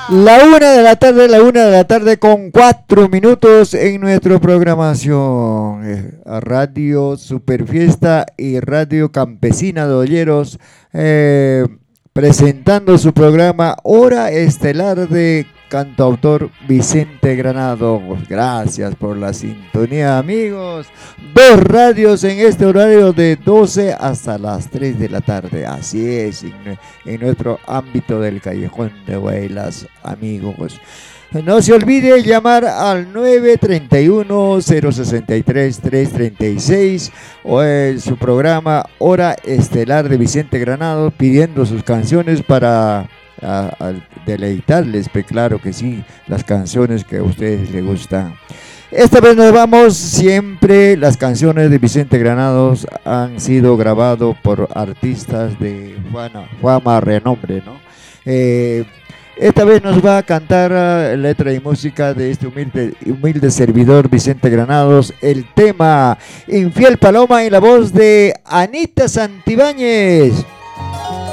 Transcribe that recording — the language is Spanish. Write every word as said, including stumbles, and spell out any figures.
La una de la tarde, la una de la tarde con cuatro minutos en nuestra programación. Eh, a Radio Superfiesta y Radio Campesina de Olleros, eh, presentando su programa Hora Estelar de cantautor Vicente Granado. Gracias por la sintonía, amigos. Dos radios en este horario de doce hasta las tres de la tarde. Así es, en, en nuestro ámbito del Callejón de Huaylas, amigos. No se olvide llamar al nueve tres uno, cero seis tres, tres tres seis o en su programa Hora Estelar de Vicente Granado, pidiendo sus canciones para a, a deleitarles, pues claro que sí, las canciones que a ustedes les gustan. Esta vez nos vamos, siempre las canciones de Vicente Granados han sido grabadas por artistas de fama, fama renombre, ¿no? Eh, esta vez nos va a cantar uh, letra y música de este humilde, humilde servidor Vicente Granados, el tema Infiel Paloma en la voz de Anita Santibáñez.